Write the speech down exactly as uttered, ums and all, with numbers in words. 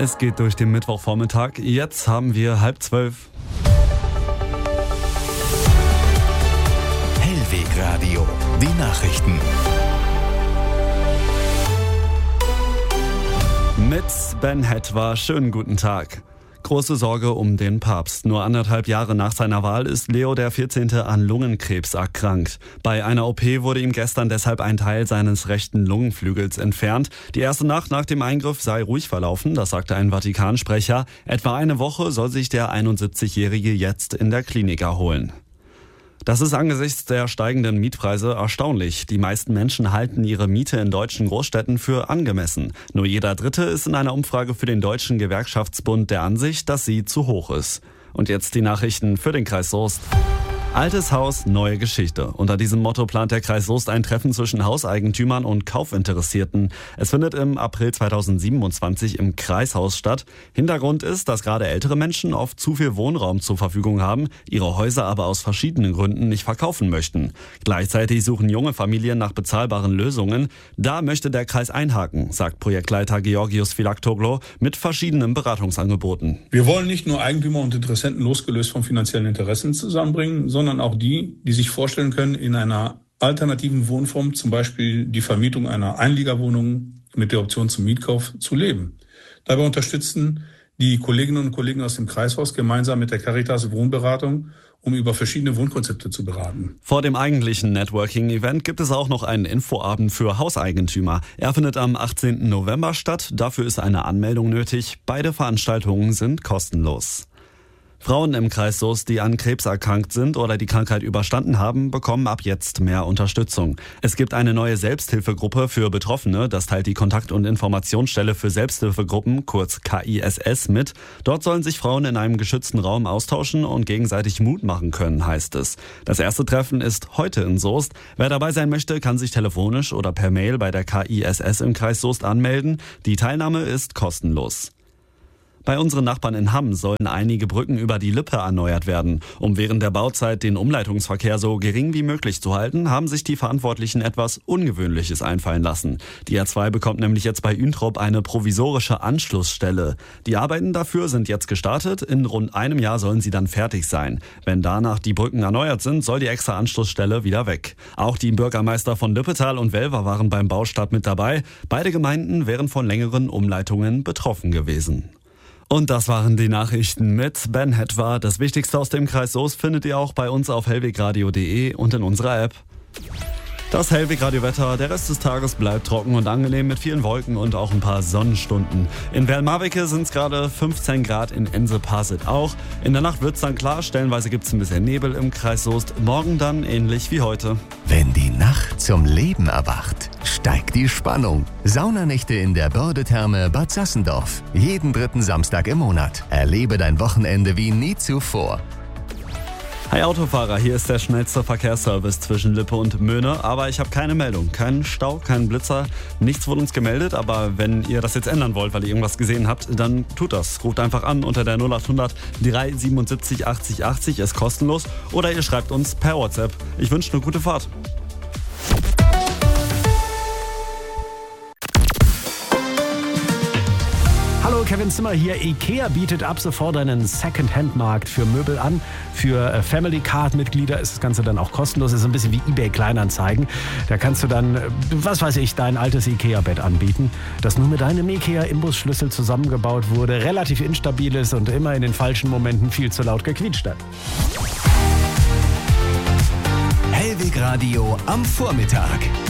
Es geht durch den Mittwochvormittag. Jetzt haben wir halb zwölf. Hellweg Radio, die Nachrichten. Mit Ben Hetwa, schönen guten Tag. Große Sorge um den Papst. Nur anderthalb Jahre nach seiner Wahl ist Leo der vierzehnte an Lungenkrebs erkrankt. Bei einer O P wurde ihm gestern deshalb ein Teil seines rechten Lungenflügels entfernt. Die erste Nacht nach dem Eingriff sei ruhig verlaufen, das sagte ein Vatikansprecher. Etwa eine Woche soll sich der einundsiebzigjährige jetzt in der Klinik erholen. Das ist angesichts der steigenden Mietpreise erstaunlich. Die meisten Menschen halten ihre Miete in deutschen Großstädten für angemessen. Nur jeder Dritte ist in einer Umfrage für den Deutschen Gewerkschaftsbund der Ansicht, dass sie zu hoch ist. Und jetzt die Nachrichten für den Kreis Soest. Altes Haus, neue Geschichte. Unter diesem Motto plant der Kreis Soest ein Treffen zwischen Hauseigentümern und Kaufinteressierten. Es findet im April zweitausendsiebenundzwanzig im Kreishaus statt. Hintergrund ist, dass gerade ältere Menschen oft zu viel Wohnraum zur Verfügung haben, ihre Häuser aber aus verschiedenen Gründen nicht verkaufen möchten. Gleichzeitig suchen junge Familien nach bezahlbaren Lösungen. Da möchte der Kreis einhaken, sagt Projektleiter Georgios Philaktoglou mit verschiedenen Beratungsangeboten. Wir wollen nicht nur Eigentümer und Interessenten losgelöst von finanziellen Interessen zusammenbringen, sondern sondern auch die, die sich vorstellen können, in einer alternativen Wohnform, zum Beispiel die Vermietung einer Einliegerwohnung mit der Option zum Mietkauf, zu leben. Dabei unterstützen die Kolleginnen und Kollegen aus dem Kreishaus gemeinsam mit der Caritas Wohnberatung, um über verschiedene Wohnkonzepte zu beraten. Vor dem eigentlichen Networking-Event gibt es auch noch einen Infoabend für Hauseigentümer. Er findet am achtzehnten November statt. Dafür ist eine Anmeldung nötig. Beide Veranstaltungen sind kostenlos. Frauen im Kreis Soest, die an Krebs erkrankt sind oder die Krankheit überstanden haben, bekommen ab jetzt mehr Unterstützung. Es gibt eine neue Selbsthilfegruppe für Betroffene, das teilt die Kontakt- und Informationsstelle für Selbsthilfegruppen, kurz K I S S, mit. Dort sollen sich Frauen in einem geschützten Raum austauschen und gegenseitig Mut machen können, heißt es. Das erste Treffen ist heute in Soest. Wer dabei sein möchte, kann sich telefonisch oder per Mail bei der K I S S im Kreis Soest anmelden. Die Teilnahme ist kostenlos. Bei unseren Nachbarn in Hamm sollen einige Brücken über die Lippe erneuert werden. Um während der Bauzeit den Umleitungsverkehr so gering wie möglich zu halten, haben sich die Verantwortlichen etwas Ungewöhnliches einfallen lassen. Die A zwei bekommt nämlich jetzt bei Üntrop eine provisorische Anschlussstelle. Die Arbeiten dafür sind jetzt gestartet. In rund einem Jahr sollen sie dann fertig sein. Wenn danach die Brücken erneuert sind, soll die extra Anschlussstelle wieder weg. Auch die Bürgermeister von Lippetal und Welver waren beim Baustart mit dabei. Beide Gemeinden wären von längeren Umleitungen betroffen gewesen. Und das waren die Nachrichten mit Ben Hetwa. Das Wichtigste aus dem Kreis Soest findet ihr auch bei uns auf hellwegradio punkt de und in unserer App. Das Hellwegradio-Wetter, der Rest des Tages bleibt trocken und angenehm mit vielen Wolken und auch ein paar Sonnenstunden. In Werl-Marwicke sind es gerade fünfzehn Grad, in Ense-Parsit auch. In der Nacht wird es dann klar, stellenweise gibt es ein bisschen Nebel im Kreis Soest. Morgen dann ähnlich wie heute. Wenn die Nacht zum Leben erwacht, steigt die Spannung. Saunanächte in der Börde-Therme Bad Sassendorf. Jeden dritten Samstag im Monat. Erlebe dein Wochenende wie nie zuvor. Hi Autofahrer, hier ist der schnellste Verkehrsservice zwischen Lippe und Möhne, aber ich habe keine Meldung, keinen Stau, keinen Blitzer, nichts wurde uns gemeldet, aber wenn ihr das jetzt ändern wollt, weil ihr irgendwas gesehen habt, dann tut das. Ruft einfach an unter der null acht hundert drei siebenundsiebzig achtzig achtzig, ist kostenlos, oder ihr schreibt uns per WhatsApp. Ich wünsche eine gute Fahrt. Hallo, Kevin Zimmer hier. IKEA bietet ab sofort einen Second-Hand-Markt für Möbel an. Für Family Card-Mitglieder ist das Ganze dann auch kostenlos. Das ist ein bisschen wie eBay Kleinanzeigen. Da kannst du dann, was weiß ich, dein altes IKEA-Bett anbieten, das nur mit deinem IKEA-Imbusschlüssel zusammengebaut wurde, relativ instabil ist und immer in den falschen Momenten viel zu laut gequietscht hat. Hellweg Radio am Vormittag.